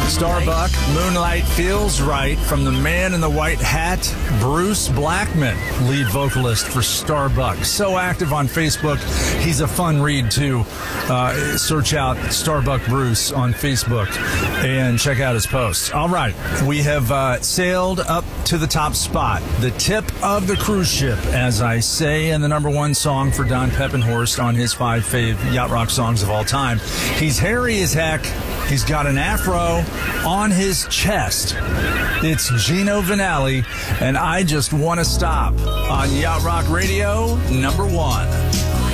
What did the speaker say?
Starbuck, Moonlight Feels Right, from the man in the white hat, Bruce Blackman, lead vocalist for Starbuck. So active on Facebook. He's a fun read, too. Search out Starbuck Bruce on Facebook and check out his posts. All right, we have sailed up to the top spot, the tip of the cruise ship, as I say, and the number one song for Don Peppenhorst on his 5 fave Yacht Rock songs of all time. He's hairy as heck. He's got an afro on his chest. It's Gino Vanelli, and I Just Want to Stop on Yacht Rock Radio, number one.